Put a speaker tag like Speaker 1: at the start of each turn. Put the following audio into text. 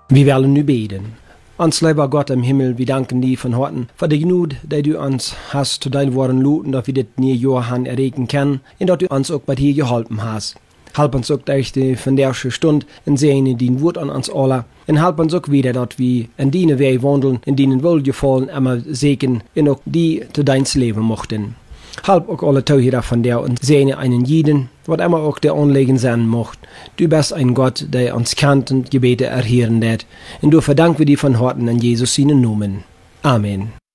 Speaker 1: Wir wollen nu beten. Ons lieber Gott im Himmel, wir danken dir von Herzen für die Gnade, die du uns hast zu deinen Worten luten, dass wir das nie Johann erregen können und dass du uns auch bei dir geholfen hast. Halb uns auch durch die von der Stunde und sehen dein Wort an uns alle. Und halb uns auch wieder, dass wir in deine Wege wandeln, in deinen Wohlgefallen immer segnen und auch die zu deins Leben mochten. Halb auch alle Tauhörer von der und sehen einen jeden, was immer auch der Anliegen sein mocht. Du bist ein Gott, der uns kennt und Gebete erhören wird. Und du verdanken wir dir von Herzen in Jesus seinen Namen. Amen.